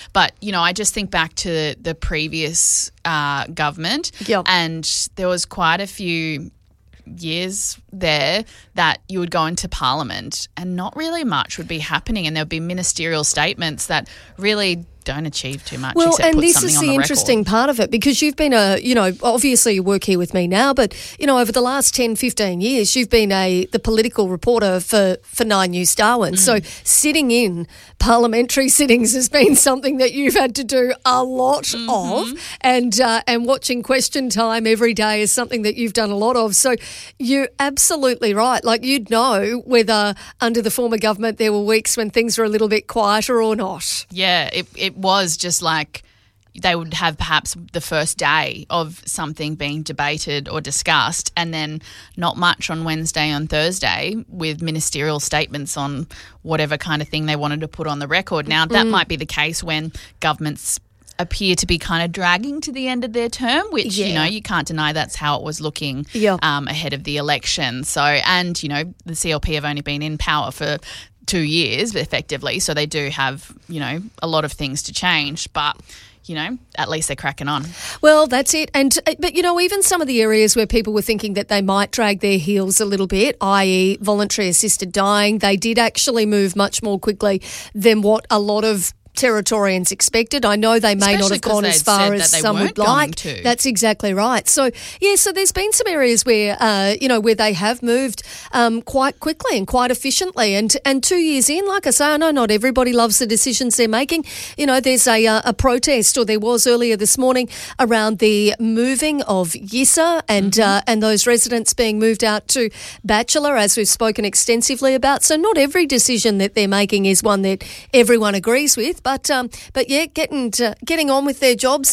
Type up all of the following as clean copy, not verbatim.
But, I just think back to the previous government, Yep. and there was quite a few years there that you would go into Parliament and not really much would be happening, and there would be ministerial statements that really don't achieve too much. Well, except and put this something is on the the interesting record. part of it, because you've been obviously you work here with me now, but, over the last 10, 15 years, you've been the political reporter for 9 News Darwin. So sitting in parliamentary sittings has been something that you've had to do a lot of, and watching Question Time every day is something that you've done a lot of. So you're absolutely right. Like, you'd know whether under the former government there were weeks when things were a little bit quieter or not. Yeah, it was just like they would have perhaps the first day of something being debated or discussed, and then not much on Wednesday and Thursday with ministerial statements on whatever kind of thing they wanted to put on the record. Now, that might be the case when governments appear to be kind of dragging to the end of their term, which, you can't deny that's how it was looking ahead of the election. So, and, the CLP have only been in power for 2 years effectively, so they do have, a lot of things to change, but at least they're cracking on. Well, that's it. But even some of the areas where people were thinking that they might drag their heels a little bit, i.e. voluntary assisted dying, they did actually move much more quickly than what a lot of Territorians expected. I know they may not have gone as far as some would like. That's exactly right. So, so there's been some areas where, where they have moved quite quickly and quite efficiently. And 2 years in, like I say, I know not everybody loves the decisions they're making. There's a protest, or there was earlier this morning, around the moving of Yissa and those residents being moved out to Bachelor, as we've spoken extensively about. So not every decision that they're making is one that everyone agrees with. But getting on with their jobs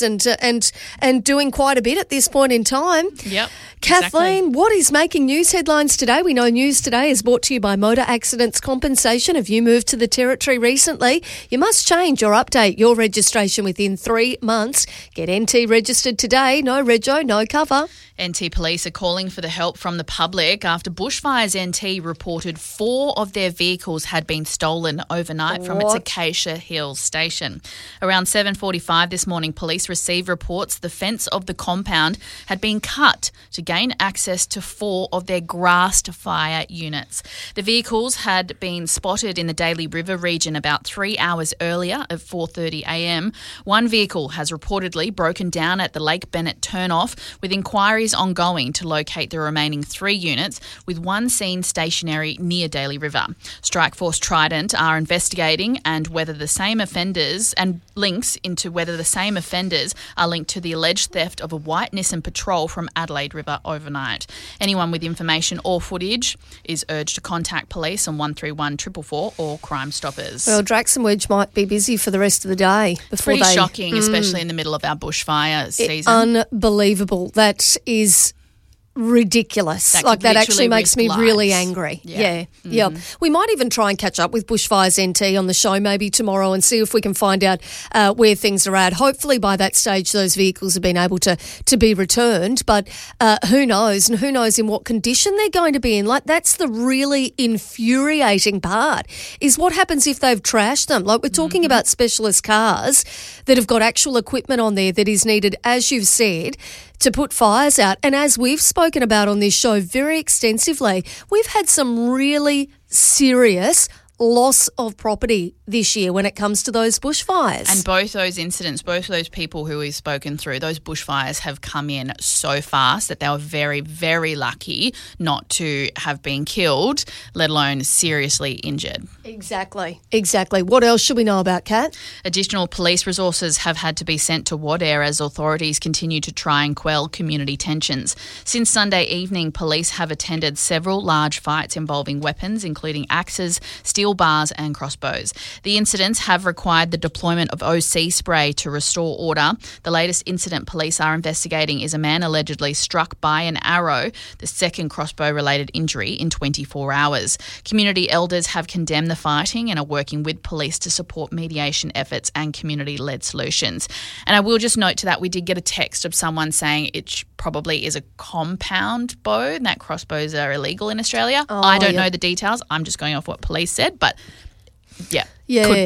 and doing quite a bit at this point in time. Yep. Kathleen, exactly. What is making news headlines today? We know News Today is brought to you by Motor Accidents Compensation. If you moved to the Territory recently, you must change or update your registration within 3 months. Get NT registered today. No rego, no cover. NT Police are calling for the help from the public after Bushfires NT reported 4 of their vehicles had been stolen overnight from its Acacia Hills station. Around 7:45 this morning, police received reports the fence of the compound had been cut to gain access to 4 of their grassed fire units. The vehicles had been spotted in the Daly River region about 3 hours earlier at 4:30 a.m. One vehicle has reportedly broken down at the Lake Bennett turnoff, with inquiries ongoing to locate the remaining 3 units, with one seen stationary near Daly River. Strikeforce Trident are investigating and whether the same offenders and links into whether the same offenders are linked to the alleged theft of a white Nissan Patrol from Adelaide River overnight. Anyone with information or footage is urged to contact police on 131 444 or Crime Stoppers. Well, Drax and Wedge might be busy for the rest of the day. Pretty shocking, especially in the middle of our bushfire season. Unbelievable. That is ridiculous. That actually makes me really angry. Yeah. We might even try and catch up with Bushfires NT on the show maybe tomorrow and see if we can find out where things are at. Hopefully by that stage those vehicles have been able to be returned, but who knows, and who knows in what condition they're going to be in. Like, that's the really infuriating part, is what happens if they've trashed them. Like, we're talking about specialist cars that have got actual equipment on there that is needed, as you've said, to put fires out. And as we've spoken about on this show very extensively, we've had some really serious loss of property this year when it comes to those bushfires. And both those incidents, both of those people who we've spoken through, those bushfires have come in so fast that they were very, very lucky not to have been killed, let alone seriously injured. Exactly. What else should we know about, Kat? Additional police resources have had to be sent to Wadeyar as authorities continue to try and quell community tensions. Since Sunday evening, police have attended several large fights involving weapons, including axes, steel bars and crossbows. The incidents have required the deployment of OC spray to restore order. The latest incident police are investigating is a man allegedly struck by an arrow, the second crossbow-related injury in 24 hours. Community elders have condemned the fighting and are working with police to support mediation efforts and community-led solutions. And I will just note to that we did get a text of someone saying it probably is a compound bow and that crossbows are illegal in Australia. I don't know the details. I'm just going off what police said, but yeah, could be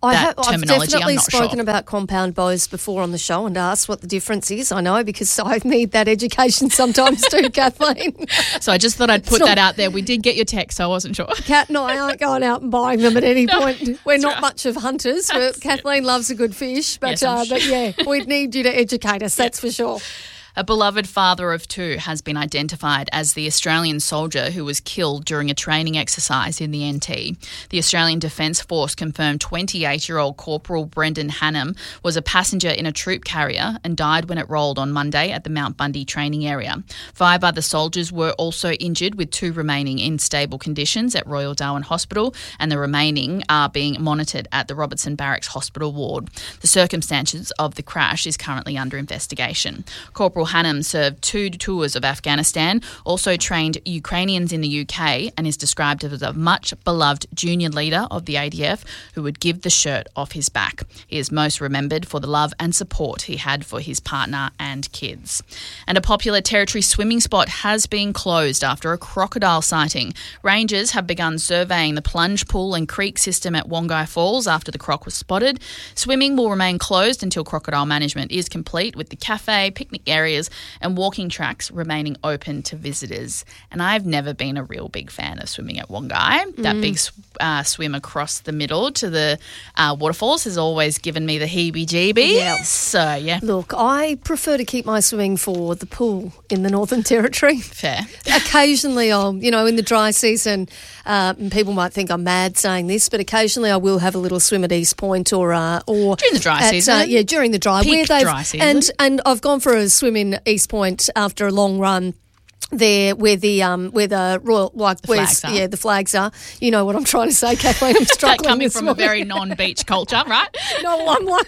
that I've terminology. definitely I'm not spoken sure. about compound bows before on the show and asked what the difference is. I know because I need that education sometimes too, Kathleen. So I just thought I'd put that out there. We did get your text, so I wasn't sure. Kat and I aren't going out and buying them at any point. We're not much of hunters. Kathleen loves a good fish, but, Yes, but yeah, we'd need you to educate us, that's for sure. A beloved father of two has been identified as the Australian soldier who was killed during a training exercise in the NT. The Australian Defence Force confirmed 28-year-old Corporal Brendan Hannam was a passenger in a troop carrier and died when it rolled on Monday at the Mount Bundy training area. 5 other soldiers were also injured, with 2 remaining in stable conditions at Royal Darwin Hospital, and the remaining are being monitored at the Robertson Barracks Hospital ward. The circumstances of the crash is currently under investigation. Corporal Hannam served 2 tours of Afghanistan, also trained Ukrainians in the UK, and is described as a much beloved junior leader of the ADF who would give the shirt off his back. He is most remembered for the love and support he had for his partner and kids. And a popular Territory swimming spot has been closed after a crocodile sighting. Rangers have begun surveying the plunge pool and creek system at Wongai Falls after the croc was spotted. Swimming will remain closed until crocodile management is complete, with the cafe, picnic areas and walking tracks remaining open to visitors. And I've never been a real big fan of swimming at Wongai. That big swim across the middle to the waterfalls has always given me the heebie-jeebies. Yeah. So, yeah. Look, I prefer to keep my swimming for the pool in the Northern Territory. Fair. Occasionally I'll, in the dry season, and people might think I'm mad saying this, but occasionally I will have a little swim at East Point or during the dry season. During the dry. Peak dry season. And I've gone for a swim in East Point after a long run there where the royal flags are. the flags are. You know what I'm trying to say, Kathleen. I'm struggling. Coming from a very non-beach culture, right? No, I'm like,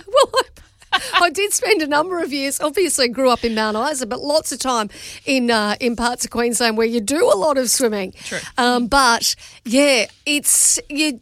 I did spend a number of years, obviously grew up in Mount Isa, but lots of time in parts of Queensland where you do a lot of swimming. True. But yeah, it's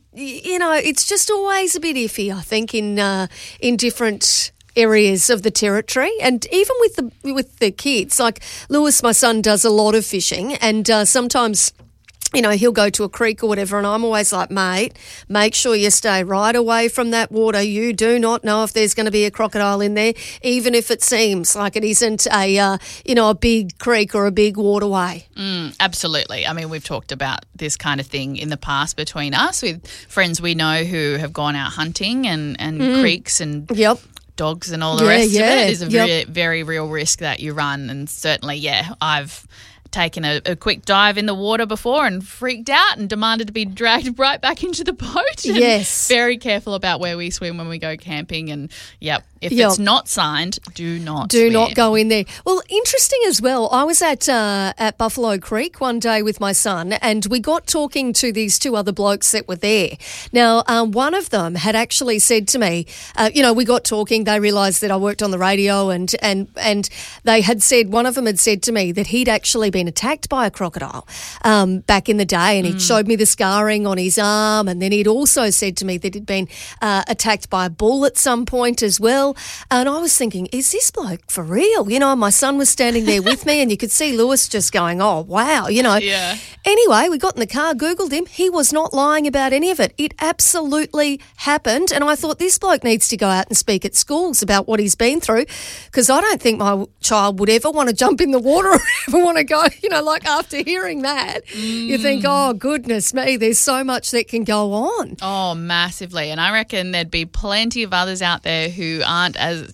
it's just always a bit iffy, I think, in different areas of the Territory, and even with the kids. Like Lewis, my son, does a lot of fishing, and sometimes he'll go to a creek or whatever, and I'm always like, mate, make sure you stay right away from that water. You do not know if there's going to be a crocodile in there, even if it seems like it isn't a big creek or a big waterway. Absolutely. I mean, we've talked about this kind of thing in the past between us with friends we know who have gone out hunting and creeks and dogs and all the rest of it. It is a very, very real risk that you run, and certainly, I've taken a quick dive in the water before and freaked out and demanded to be dragged right back into the boat. Yes. Very careful about where we swim when we go camping, and if it's not signed, do not go in there. Well, interesting as well, I was at Buffalo Creek one day with my son, and we got talking to these 2 other blokes that were there. Now, one of them had actually said to me, we got talking, they realised that I worked on the radio, and they had said, one of them had said to me that he'd actually been attacked by a crocodile back in the day, and he showed me the scarring on his arm, and then he'd also said to me that he'd been attacked by a bull at some point as well. And I was thinking, is this bloke for real? My son was standing there with me, and you could see Lewis just going, oh, wow, Yeah. Anyway, we got in the car, Googled him. He was not lying about any of it. It absolutely happened. And I thought, this bloke needs to go out and speak at schools about what he's been through, because I don't think my child would ever want to jump in the water or ever want to go, like after hearing that, you think, oh, goodness me, there's so much that can go on. Oh, massively. And I reckon there'd be plenty of others out there who aren't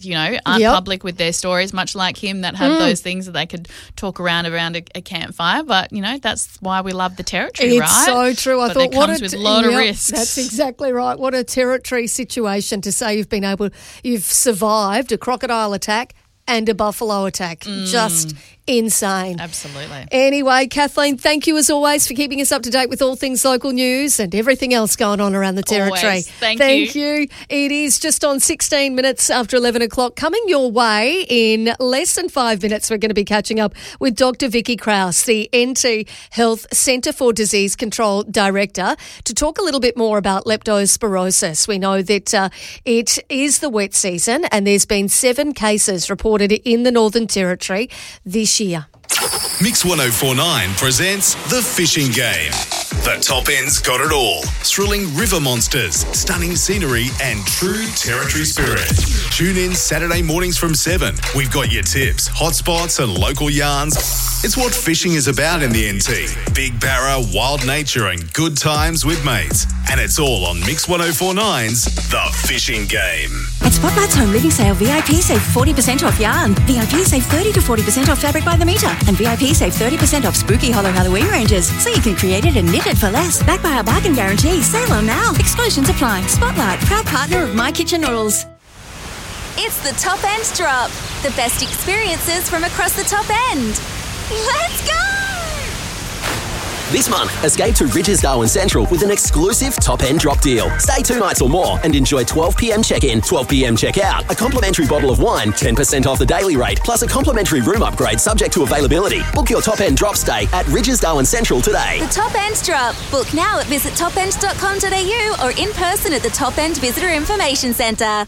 public with their stories, much like him, that have those things that they could talk around a campfire. But, that's why we love the Territory, right? It's so true. I thought, it comes with a lot of risks. That's exactly right. What a Territory situation to say you've survived a crocodile attack and a buffalo attack. Just insane. Absolutely. Anyway, Kathleen, thank you as always for keeping us up to date with all things local news and everything else going on around the Territory. Always. Thank you. It is just on 16 minutes after 11 o'clock. Coming your way in less than 5 minutes, we're going to be catching up with Dr. Vicky Krause, the NT Health Centre for Disease Control Director, to talk a little bit more about leptospirosis. We know that it is the wet season, and there's been 7 cases reported in the Northern Territory this year. Mix 104.9 presents The Fishing Game. The Top End's got it all. Thrilling river monsters, stunning scenery and true territory spirit. Tune in Saturday mornings from 7. We've got your tips, hotspots and local yarns. It's what fishing is about in the NT. Big barra, wild nature and good times with mates. And it's all on Mix 104.9's The Fishing Game. At Spotlight's Home Living Sale, VIP save 40% off yarn. VIP save 30 to 40% off fabric by the metre. And VIP save 30% off spooky Hollow Halloween ranges. So you can create it and knit it for less. Backed by our bargain guarantee. Sale on now. Exclusions apply. Spotlight, proud partner of My Kitchen Rules. It's the Top End Drop. The best experiences from across the Top End. Let's go! This month, escape to Ridges Darwin Central with an exclusive top-end drop deal. Stay 2 nights or more and enjoy 12 p.m. check-in, 12 p.m. check-out, a complimentary bottle of wine, 10% off the daily rate, plus a complimentary room upgrade subject to availability. Book your top-end drop stay at Ridges Darwin Central today. The Top End Drop. Book now at visittopend.com.au or in person at the Top End Visitor Information Centre.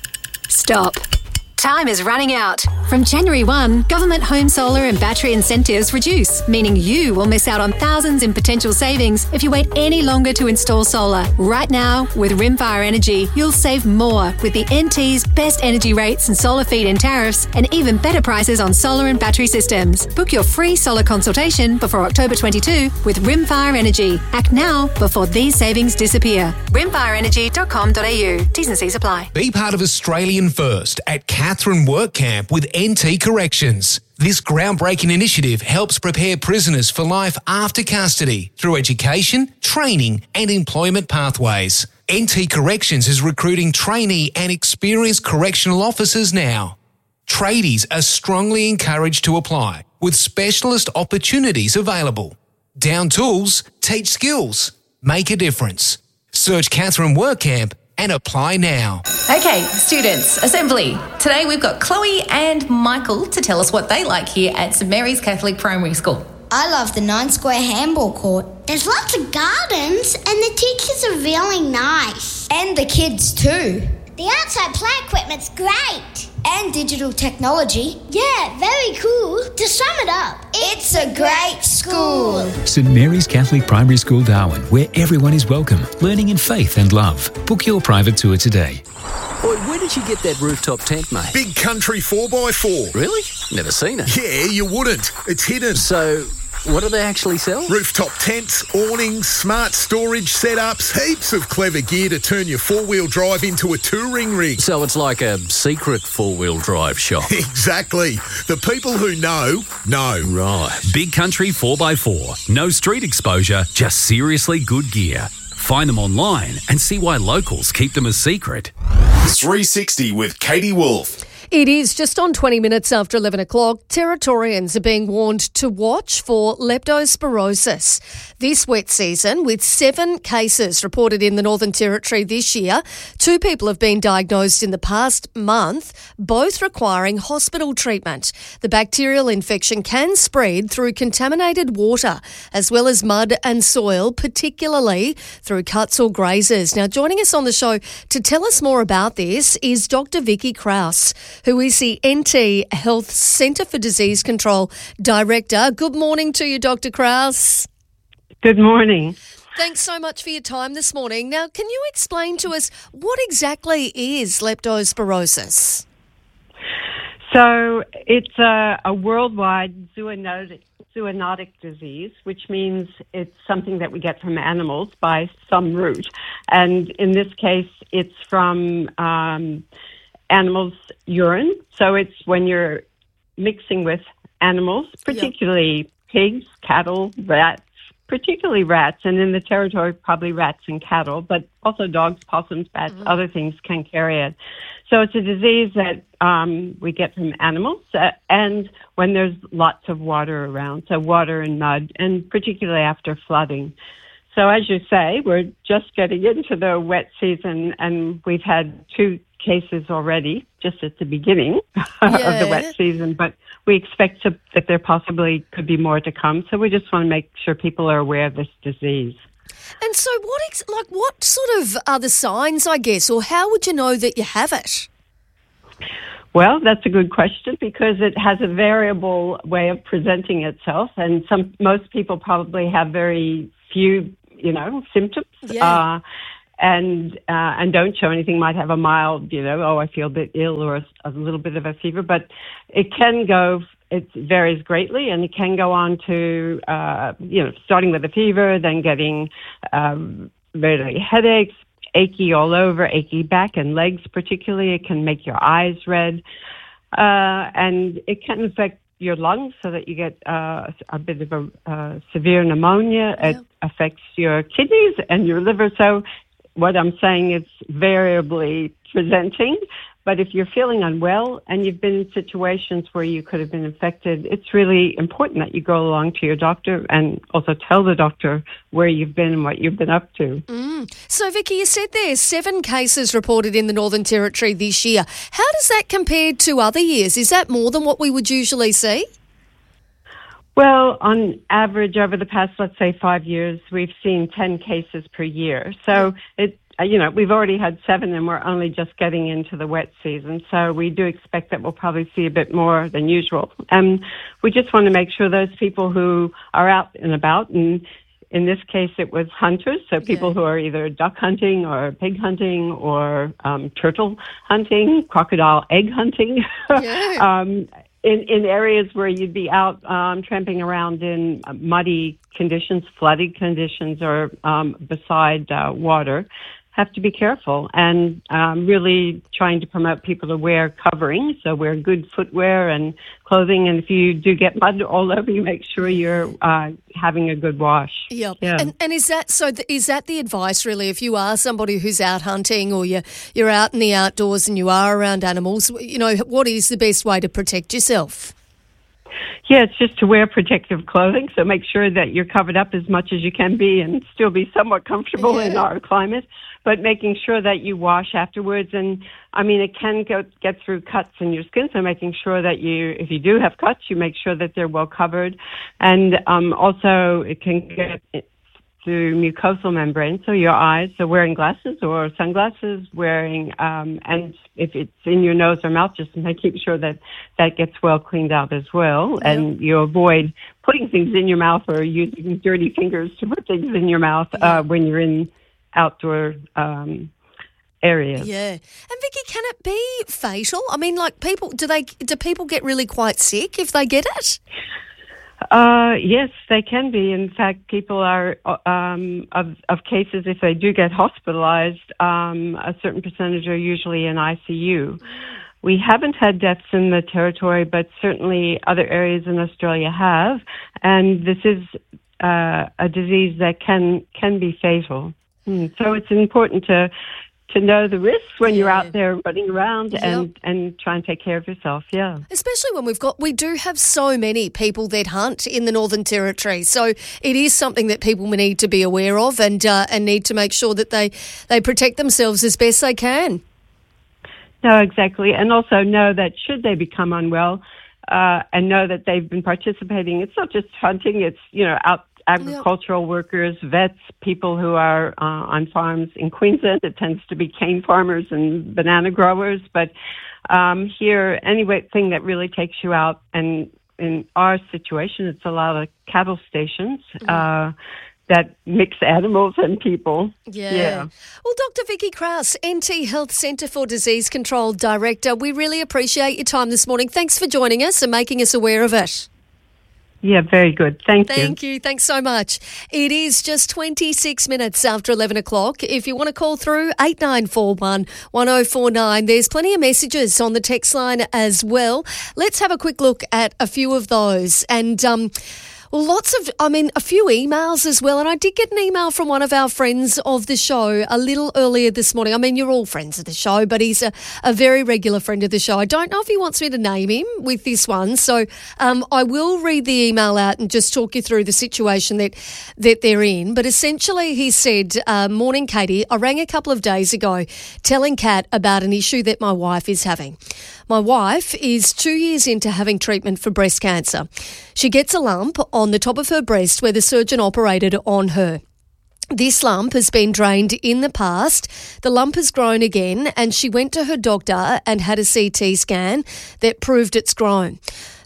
Stop. Time is running out. From January 1, government home solar and battery incentives reduce, meaning you will miss out on thousands in potential savings if you wait any longer to install solar. Right now, with Rimfire Energy, you'll save more with the NT's best energy rates and solar feed-in tariffs and even better prices on solar and battery systems. Book your free solar consultation before October 22 with Rimfire Energy. Act now before these savings disappear. rimfireenergy.com.au. T's and C's apply. Be part of Australian First at Catherine Work Camp with NT Corrections. This groundbreaking initiative helps prepare prisoners for life after custody through education, training and employment pathways. NT Corrections is recruiting trainee and experienced correctional officers now. Tradies are strongly encouraged to apply with specialist opportunities available. Down tools, teach skills, make a difference. Search Catherine Work Camp and apply now. Okay, students, assembly. Today we've got Chloe and Michael to tell us what they like here at St Mary's Catholic Primary School. I love the 9-square handball court. There's lots of gardens and the teachers are really nice. And the kids too. The outside play equipment's great. And digital technology. Yeah, very cool. To sum it up, it's a great school. St Mary's Catholic Primary School, Darwin, where everyone is welcome, learning in faith and love. Book your private tour today. Boy, where did you get that rooftop tent, mate? Big Country 4x4. Really? Never seen it. Yeah, you wouldn't. It's hidden. So, what do they actually sell? Rooftop tents, awnings, smart storage setups, heaps of clever gear to turn your four-wheel drive into a touring rig. So it's like a secret four-wheel drive shop. Exactly. The people who know. Right. Big Country 4x4. No street exposure, just seriously good gear. Find them online and see why locals keep them a secret. 360 with Katie Wolf. It is just on 20 minutes after 11 o'clock. Territorians are being warned to watch for leptospirosis this wet season, with 7 cases reported in the Northern Territory this year. 2 people have been diagnosed in the past month, both requiring hospital treatment. The bacterial infection can spread through contaminated water as well as mud and soil, particularly through cuts or grazes. Now, joining us on the show to tell us more about this is Dr. Vicky Krause, who is the NT Health Centre for Disease Control Director. Good morning to you, Dr. Krause. Good morning. Thanks so much for your time this morning. Now, can you explain to us what exactly is leptospirosis? So it's a worldwide zoonotic disease, which means it's something that we get from animals by some route. And in this case, it's from animals' urine. So it's when you're mixing with animals, particularly pigs, cattle, rats, particularly rats, and in the territory, probably rats and cattle, but also dogs, possums, bats, other things can carry it. So it's a disease that we get from animals, and when there's lots of water around, so water and mud, and particularly after flooding. So as you say, we're just getting into the wet season, and we've had 2 cases already, just at the beginning of the wet season, but we expect that there possibly could be more to come. So we just want to make sure people are aware of this disease. And so what sort of are the signs, I guess, or how would you know that you have it? Well, that's a good question because it has a variable way of presenting itself, and most people probably have very few, symptoms. Yeah. And don't show anything, might have a mild, I feel a bit ill or a little bit of a fever, but it varies greatly, and it can go on to, starting with a fever, then getting really headaches, achy all over, achy back and legs particularly. It can make your eyes red, and it can affect your lungs so that you get a bit of a severe pneumonia. Yeah. It affects your kidneys and your liver. So what I'm saying is variably presenting, but if you're feeling unwell and you've been in situations where you could have been infected, it's really important that you go along to your doctor and also tell the doctor where you've been and what you've been up to. So, Vicky, you said there's 7 cases reported in the Northern Territory this year. How does that compare to other years? Is that more than what we would usually see? Well, on average, over the past, let's say, 5 years, we've seen 10 cases per year. So we've already had 7 and we're only just getting into the wet season. So we do expect that we'll probably see a bit more than usual. And we just want to make sure those people who are out and about, and in this case it was hunters, so people who are either duck hunting or pig hunting or turtle hunting, crocodile egg hunting, in areas where you'd be out tramping around in muddy conditions, flooded conditions, or beside water, have to be careful and really trying to promote people to wear covering, so wear good footwear and clothing. And if you do get mud all over you, make sure you're having a good wash. Yep. Yeah. And is that so? Is that the advice really? If you are somebody who's out hunting or you're out in the outdoors and you are around animals, what is the best way to protect yourself? Yeah, it's just to wear protective clothing, so make sure that you're covered up as much as you can be and still be somewhat comfortable in our climate, but making sure that you wash afterwards. And, it can get through cuts in your skin, so making sure that if you do have cuts, you make sure that they're well covered. And also it can get through mucosal membrane, so your eyes, so wearing glasses or sunglasses, and if it's in your nose or mouth, just making sure that gets well cleaned out as well. Yeah. And you avoid putting things in your mouth or using dirty fingers to put things in your mouth when you're in outdoor areas. Yeah. And Vicky, can it be fatal? Do people get really quite sick if they get it? Yes, they can be. In fact, people are of cases, if they do get hospitalized, a certain percentage are usually in ICU. We haven't had deaths in the Territory, but certainly other areas in Australia have, and this is a disease that can be fatal. So it's important to know the risks when you're out there running around and try and take care of yourself, Especially when we do have so many people that hunt in the Northern Territory. So it is something that people need to be aware of and need to make sure that they protect themselves as best they can. No, exactly. And also know that should they become unwell and know that they've been participating, it's not just hunting, it's, agricultural workers, vets, people who are on farms in Queensland. It tends to be cane farmers and banana growers. But here, anything that really takes you out, and in our situation, it's a lot of cattle stations that mix animals and people. Yeah. Well, Dr. Vicky Krause, NT Health Centre for Disease Control Director, we really appreciate your time this morning. Thanks for joining us and making us aware of it. Yeah, very good. Thank you. Thank you. Thanks so much. It is just 26 minutes after 11 o'clock. If you want to call through, 8941 1049. There's plenty of messages on the text line as well. Let's have a quick look at a few of those. And a few emails as well. And I did get an email from one of our friends of the show a little earlier this morning. You're all friends of the show, but he's a very regular friend of the show. I don't know if he wants me to name him with this one. So I will read the email out and just talk you through the situation that they're in. But essentially he said, morning, Katie, I rang a couple of days ago telling Kat about an issue that my wife is having. My wife is 2 years into having treatment for breast cancer. She gets a lump on the top of her breast where the surgeon operated on her. This lump has been drained in the past. The lump has grown again and she went to her doctor and had a CT scan that proved it's grown.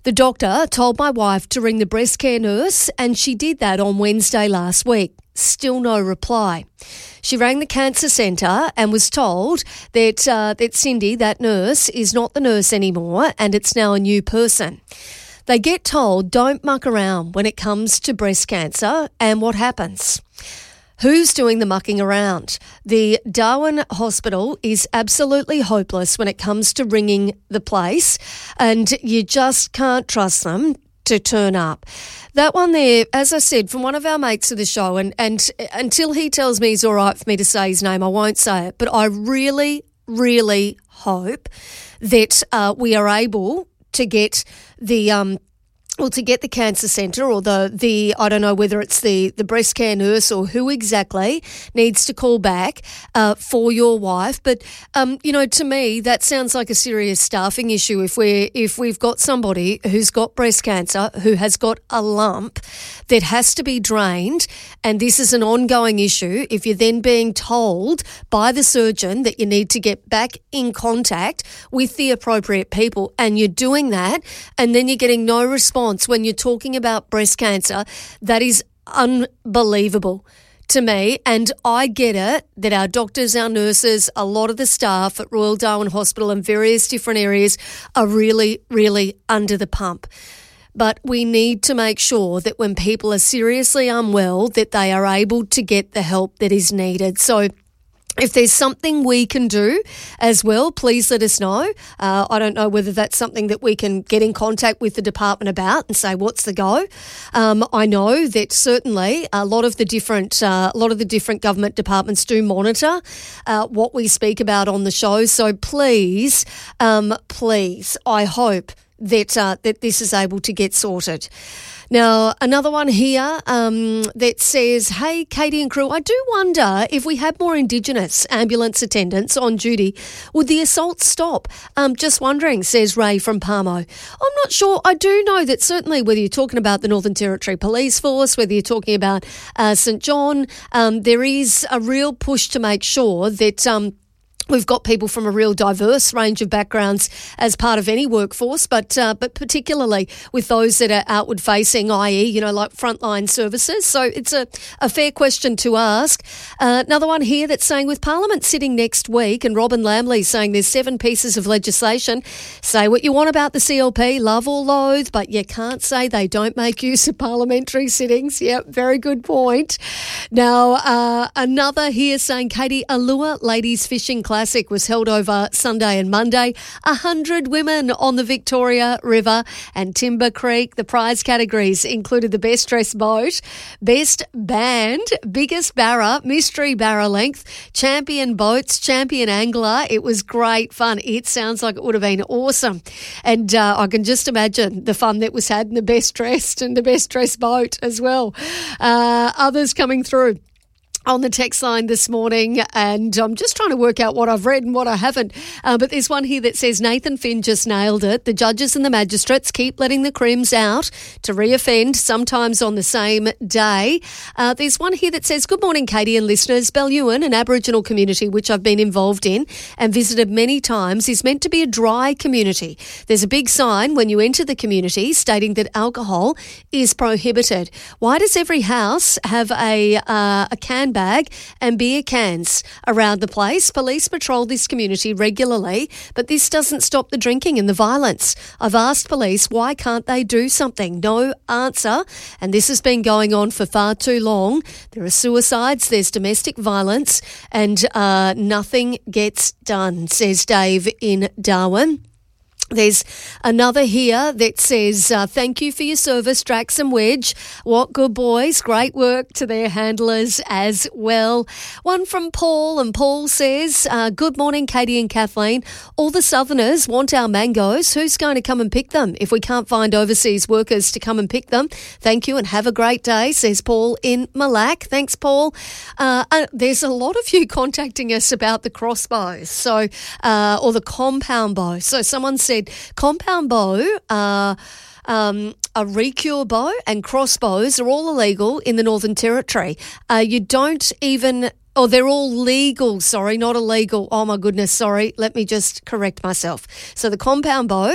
The doctor told my wife to ring the breast care nurse, and she did that on Wednesday last week. Still no reply. She rang the cancer centre and was told that Cindy, that nurse, is not the nurse anymore and it's now a new person. They get told don't muck around when it comes to breast cancer, and what happens? Who's doing the mucking around? The Darwin Hospital is absolutely hopeless when it comes to ringing the place, and you just can't trust them to turn up. That one there, as I said, from one of our mates of the show, and until he tells me it's all right for me to say his name, I won't say it, but I really, really hope that we are able to get the to get the cancer centre or the I don't know whether it's the breast care nurse or who exactly needs to call back for your wife. But, to me, that sounds like a serious staffing issue if we've got somebody who's got breast cancer, who has got a lump that has to be drained, and this is an ongoing issue. If you're then being told by the surgeon that you need to get back in contact with the appropriate people, and you're doing that, and then you're getting no response when you're talking about breast cancer, that is unbelievable to me. And I get it that our doctors, our nurses, a lot of the staff at Royal Darwin Hospital and various different areas are really, really under the pump. But we need to make sure that when people are seriously unwell, that they are able to get the help that is needed. So if there's something we can do as well, please let us know. I don't know whether that's something that we can get in contact with the department about and say what's the go. I know that certainly a lot of the different government departments do monitor what we speak about on the show. So please, I hope that this is able to get sorted. Now, another one here that says, hey, Katie and crew, I do wonder if we had more Indigenous ambulance attendants on duty, would the assaults stop? Just wondering, says Ray from Palmo. I'm not sure. I do know that certainly whether you're talking about the Northern Territory Police Force, whether you're talking about St John, there is a real push to make sure that we've got people from a real diverse range of backgrounds as part of any workforce, but particularly with those that are outward facing, i.e., like frontline services. So it's a fair question to ask. Another one here that's saying with Parliament sitting next week, and Robin Lamley saying there's 7 pieces of legislation. Say what you want about the CLP, love or loathe, but you can't say they don't make use of parliamentary sittings. Yep, very good point. Now, another here saying, Katie, Allure Ladies Fishing Classic was held over Sunday and Monday. 100 women on the Victoria River and Timber Creek. The prize categories included the best dressed boat, best band, biggest barra, mystery barra length, champion boats, champion angler. It was great fun. It sounds like it would have been awesome. And I can just imagine the fun that was had in the best dressed and the best dressed boat as well. Others coming through on the text line this morning, and I'm just trying to work out what I've read and what I haven't. But there's one here that says, Nathan Finn just nailed it. The judges and the magistrates keep letting the crims out to reoffend, sometimes on the same day. There's one here that says, good morning, Katie and listeners. Bellewen, an Aboriginal community which I've been involved in and visited many times, is meant to be a dry community. There's a big sign when you enter the community stating that alcohol is prohibited. Why does every house have a can bag and beer cans around the place? Police patrol this community regularly, but this doesn't stop the drinking and the violence. I've asked police, why can't they do something? No answer, and this has been going on for far too long. There are suicides, there's domestic violence, and nothing gets done, says Dave in Darwin. There's another here that says, thank you for your service, Drax and Wedge. What good boys. Great work to their handlers as well. One from Paul, and Paul says, good morning, Katie and Kathleen. All the Southerners want our mangoes. Who's going to come and pick them if we can't find overseas workers to come and pick them? Thank you and have a great day, says Paul in Malak. Thanks, Paul. There's a lot of you contacting us about the crossbows, so or the compound bow. So someone said, compound bow, a recure bow and crossbows are all illegal in the Northern Territory. You don't even Oh, they're all legal. Sorry, not illegal. Oh, my goodness. Sorry. Let me just correct myself. So the compound bow,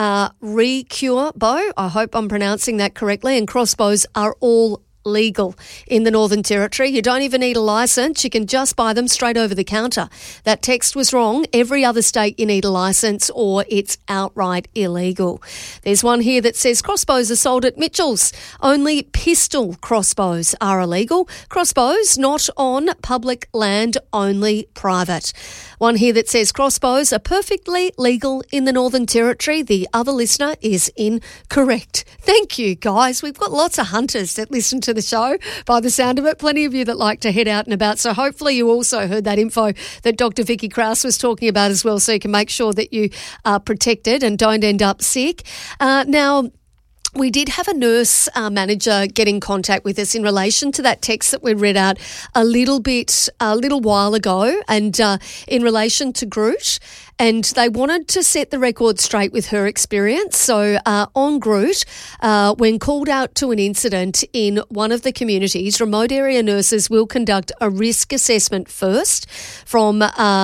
recure bow, I hope I'm pronouncing that correctly, and crossbows are all legal in the Northern Territory. You don't even need a licence. You can just buy them straight over the counter. That text was wrong. Every other state you need a licence or it's outright illegal. There's one here that says crossbows are sold at Mitchell's. Only pistol crossbows are illegal. Crossbows not on public land, only private. One here that says crossbows are perfectly legal in the Northern Territory. The other listener is incorrect. Thank you, guys. We've got lots of hunters that listen to the show by the sound of it. Plenty of you that like to head out and about. So hopefully you also heard that info that Dr. Vicky Krause was talking about as well, so you can make sure that you are protected and don't end up sick. Now, we did have a nurse manager get in contact with us in relation to that text that we read out a little while ago, and in relation to Groot. And they wanted to set the record straight with her experience. So on Groot, when called out to an incident in one of the communities, remote area nurses will conduct a risk assessment first from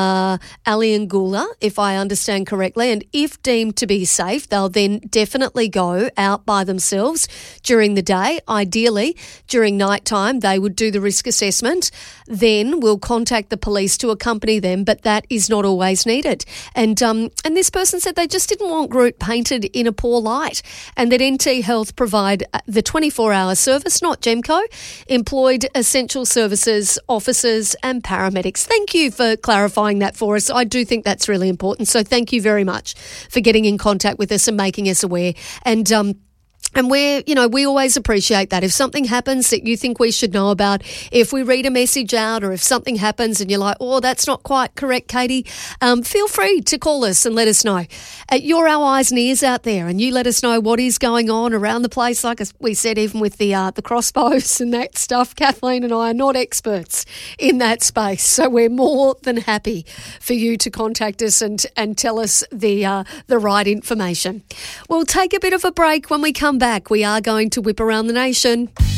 Aliangula, if I understand correctly. And if deemed to be safe, they'll then definitely go out by themselves during the day. Ideally, during night time, they would do the risk assessment. Then we'll contact the police to accompany them, but that is not always needed. And this person said they just didn't want Groot painted in a poor light, and that NT Health provide the 24-hour service, not Gemco, employed essential services officers and paramedics. Thank you for clarifying that for us. I do think that's really important. So thank you very much for getting in contact with us and making us aware. And we always appreciate that. If something happens that you think we should know about, if we read a message out, or if something happens and you're like, oh, that's not quite correct, Katie, feel free to call us and let us know. You're our eyes and ears out there, and you let us know what is going on around the place. Like we said, even with the crossbows and that stuff, Kathleen and I are not experts in that space. So we're more than happy for you to contact us and tell us the right information. We'll take a bit of a break. When we come back, we are going to whip around the nation.